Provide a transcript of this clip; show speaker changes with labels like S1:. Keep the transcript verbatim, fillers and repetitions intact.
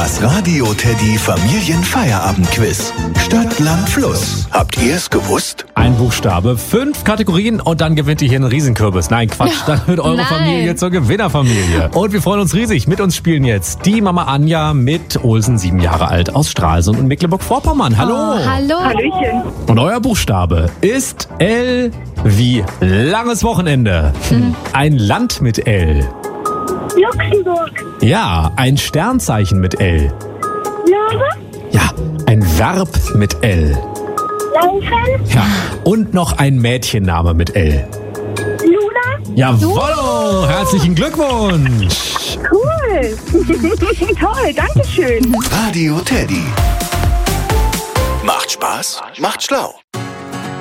S1: Das Radio Teddy Familienfeierabendquiz. Stadt, Land, Fluss. Habt ihr es gewusst?
S2: Ein Buchstabe, fünf Kategorien und dann gewinnt ihr hier einen Riesenkürbis. Nein, Quatsch, dann wird eure
S3: Nein.
S2: Familie zur Gewinnerfamilie. Und wir freuen uns riesig. Mit uns spielen jetzt die Mama Anja mit Olsen, sieben Jahre alt, aus Stralsund und Mecklenburg-Vorpommern. Hallo.
S3: Oh, hallo.
S4: Hallöchen.
S2: Und euer Buchstabe ist L wie langes Wochenende. Ein Land mit L.
S4: Luxemburg.
S2: Ja, ein Sternzeichen mit L.
S4: Löwe.
S2: Ja, ein Verb mit L.
S4: Laufen.
S2: Ja, und noch ein Mädchenname mit L.
S4: Luna.
S2: Jawohl, herzlichen Glückwunsch.
S4: Cool. Toll, danke schön.
S1: Radio Teddy. Macht Spaß, macht schlau.